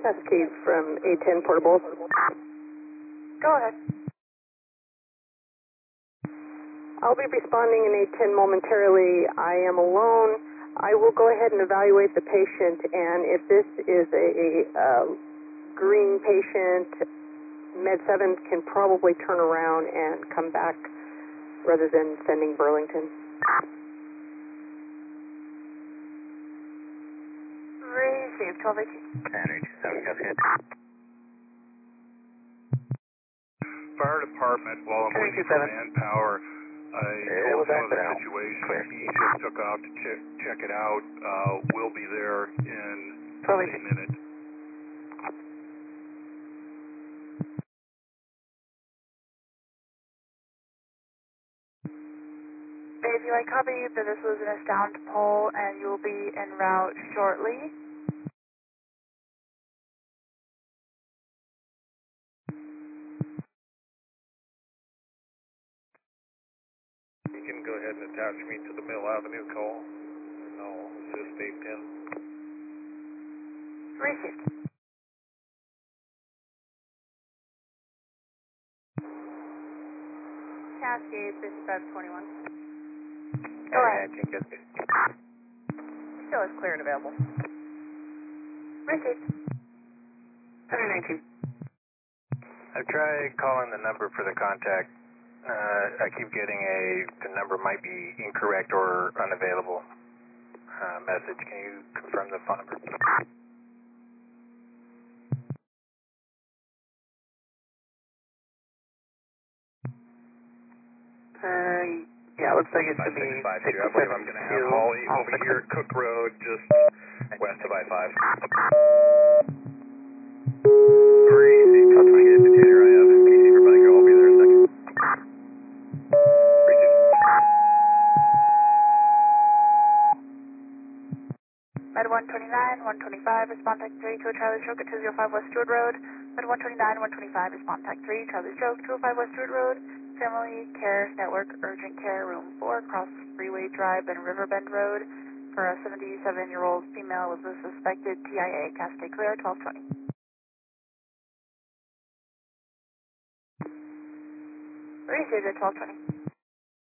Cascade from A10 Portable. Go ahead. I'll be responding in A10 momentarily. I am alone. I will go ahead and evaluate the patient, and if this is a green patient, Med7 can probably turn around and come back rather than sending Burlington. Receive 1218. Energy 7, Cascade. Fire department, while I'm waiting for manpower, I told him of the situation. He just took off to check it out. We'll be there in a minute. Dave, I copy that this was an astound poll and you will be en route shortly. You can go ahead and attach me to the Mill Avenue call, and I'll assist A10. Received. Cascade 5521. Go ahead. Cascade. Still is clear and available. Received. 119. I've tried calling the number for the contact. I keep getting the number might be incorrect or unavailable message. Can you confirm the phone number? Yeah, looks like it should be 5652. I believe I'm going to have Holly over here at Cook Road, just west of I-5. Receive 1228 Potato. I have PC for Bike. I'll be there in a second. Receive. Med 129, 125, respond tech 3 to a Charlie Stroke at 205 West Stewart Road. Med 129, 125, respond tech 3, Charlie Stroke, 205 West Stewart Road. Family Care Network, Urgent Care, Room 4, Cross Freeway Drive and Riverbend Road for a 77-year-old female with a suspected TIA. Cascade clear, 1220. Received at 1220.